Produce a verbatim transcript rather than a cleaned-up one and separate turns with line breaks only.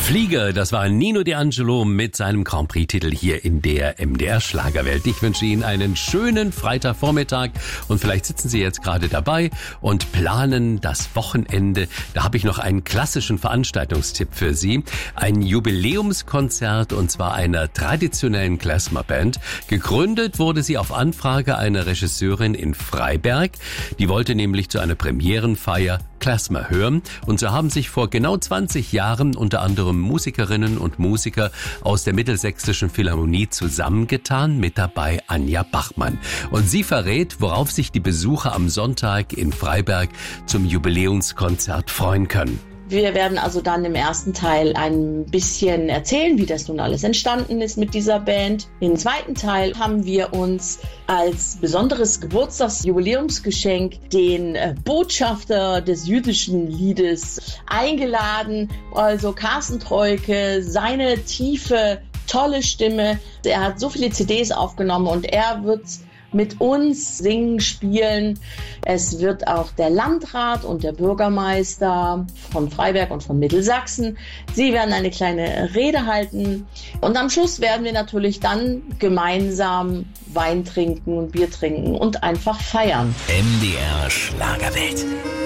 Flieger, das war Nino D'Angelo mit seinem Grand Prix-Titel hier in der M D R Schlagerwelt. Ich wünsche Ihnen einen schönen Freitagvormittag und vielleicht sitzen Sie jetzt gerade dabei und planen das Wochenende. Da habe ich noch einen klassischen Veranstaltungstipp für Sie. Ein Jubiläumskonzert und zwar einer traditionellen Klezmer-Band. Gegründet wurde sie auf Anfrage einer Regisseurin in Freiberg. Die wollte nämlich zu einer Premierenfeier Klezmer hören und so haben sich vor genau zwanzig Jahren unter anderem Musikerinnen und Musiker aus der Mittelsächsischen Philharmonie zusammengetan, mit dabei Anja Bachmann. Und sie verrät, worauf sich die Besucher am Sonntag in Freiberg zum Jubiläumskonzert freuen können.
Wir werden also dann im ersten Teil ein bisschen erzählen, wie das nun alles entstanden ist mit dieser Band. Im zweiten Teil haben wir uns als besonderes Geburtstagsjubiläumsgeschenk den Botschafter des jüdischen Liedes eingeladen. Also Carsten Troike, seine tiefe, tolle Stimme. Er hat so viele C Ds aufgenommen und er wird mit uns singen, spielen. Es wird auch der Landrat und der Bürgermeister von Freiberg und von Mittelsachsen. Sie werden eine kleine Rede halten. Und am Schluss werden wir natürlich dann gemeinsam Wein trinken und Bier trinken und einfach feiern.
M D R Schlagerwelt.